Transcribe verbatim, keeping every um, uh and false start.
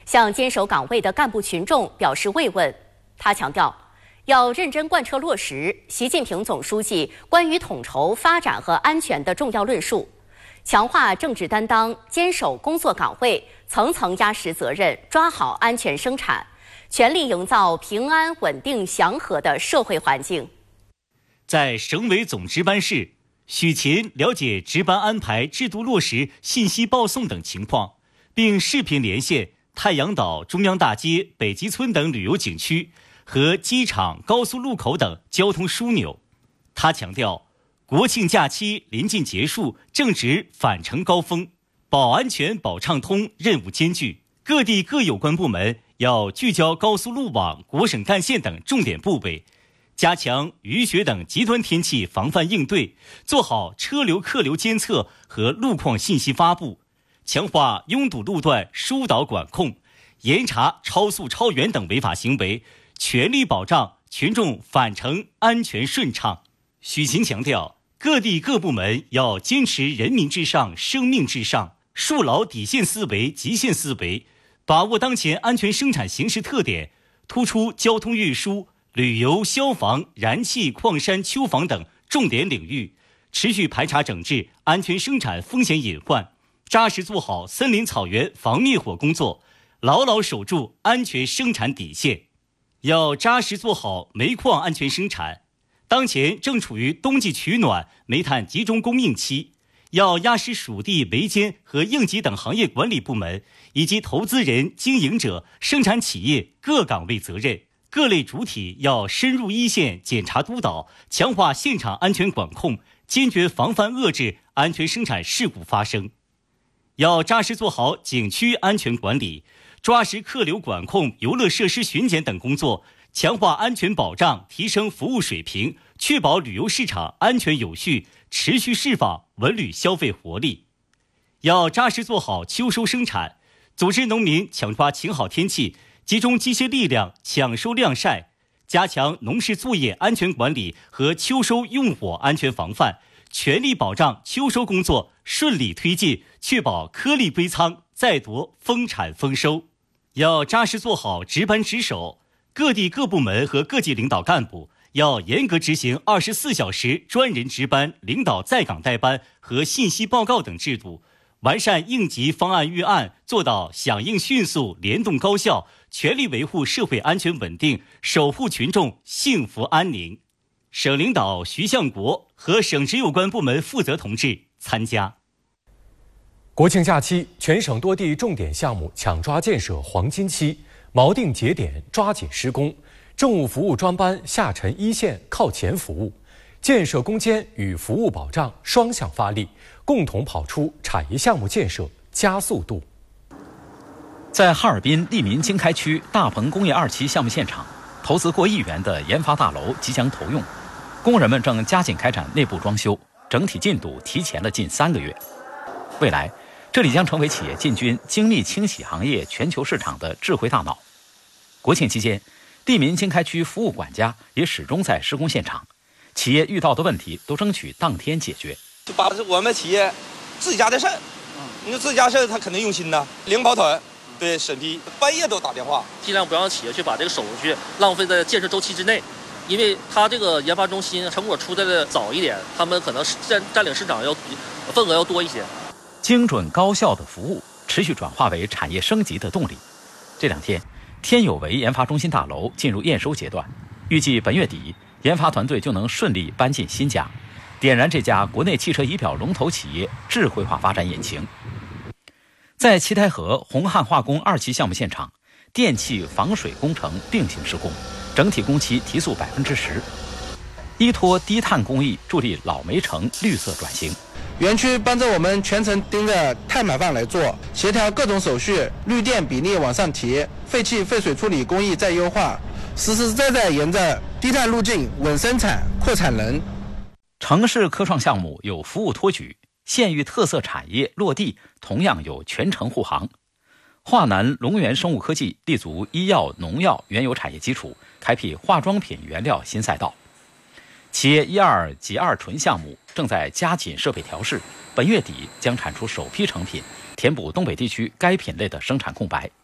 向坚守岗位的干部群众表示慰问。他强调，要认真贯彻落实习近平总书记关于统筹发展和安全的重要论述，强化政治担当，坚守工作岗位，层层压实责任，抓好安全生产，全力营造平安、稳定、祥和的社会环境。 在省委总值班室，许勤了解值班安排、制度落实、信息报送等情况，并视频连线太阳岛、中央大街、北极村等旅游景区和机场、高速路口等交通枢纽。他强调，国庆假期临近结束，正值返程高峰，保安全、保畅通任务艰巨，各地各有关部门要聚焦高速路网、国省干线等重点部位，加强雨雪等极端天气防范应对，做好车流客流监测和路况信息发布，强化拥堵路段疏导管控，严查超速超员等违法行为，全力保障群众返程安全顺畅。许勤强调，各地各部门要坚持人民至上、生命至上，树牢底线思维、极限思维，把握当前安全生产形势特点，突出交通运输、旅游、消防、燃气、矿山、丘防等重点领域，持续排查整治安全生产风险隐患，扎实做好森林草原防灭火工作，牢牢守住安全生产底线。要扎实做好煤矿安全生产。当前正处于冬季取暖、煤炭集中供应期，要压实属地煤监和应急等行业管理部门以及投资人、经营者、生产企业各岗位责任。各类主体要深入一线检查督导，强化现场安全管控，坚决防范遏制安全生产事故发生。要扎实做好景区安全管理，抓实客流管控、游乐设施巡检等工作，强化安全保障，提升服务水平，确保旅游市场安全有序，持续释放文旅消费活力。要扎实做好秋收生产，组织农民抢抓晴好天气，集中机械力量抢收晾晒，加强农事作业安全管理和秋收用火安全防范，全力保障秋收工作顺利推进，确保颗粒归仓，再夺丰产丰收。要扎实做好值班值守，各地各部门和各级领导干部要严格执行二十四小时专人值班、领导在岗带班和信息报告等制度，完善应急方案预案，做到响应迅速、联动高效，全力维护社会安全稳定，守护群众幸福安宁。省领导徐向国和省直有关部门负责同志参加。 国庆假期，全省多地重点项目抢抓建设黄金期，锚定节点抓紧施工，政务服务专班下沉一线靠前服务，建设攻坚与服务保障双向发力，共同跑出产业项目建设加速度。 在哈尔滨利民经开区大棚工业二期项目现场，投资过亿元的研发大楼即将投用，工人们正加紧开展内部装修，整体进度提前了近三个月。未来，这里将成为企业进军精密清洗行业全球市场的智慧大脑。国庆期间，利民经开区服务管家也始终在施工现场，企业遇到的问题都争取当天解决。 就把我们企业自己家的事儿，你说自己家事儿，他肯定用心呐，零跑腿，对审批，半夜都打电话， 尽量不让企业去把这个手续浪费在建设周期之内，因为他这个研发中心成果出来的早一点，他们可能占占领市场要份额要多一些。 精准高效的服务持续转化为产业升级的动力。这两天，天有为研发中心大楼进入验收阶段，预计本月底研发团队就能顺利搬进新家，点燃这家国内汽车仪表龙头企业智慧化发展引擎。在七台河红汉化工二期项目现场，电气防水工程并行施工，整体工期提速百分之十，依托低碳工艺助力老煤城绿色转型。 园区帮着我们全程盯着碳排放来做，协调各种手续，绿电比例往上提，废气废水处理工艺再优化，实实在在沿着低碳路径稳生产、扩产能。 城市科创项目有服务托举，县域特色产业落地同样有全程护航。华南龙源生物科技立足医药、农药、原油产业基础，开辟化妆品原料新赛道。企业一二及二醇项目正在加紧设备调试，本月底将产出首批成品，填补东北地区该品类的生产空白。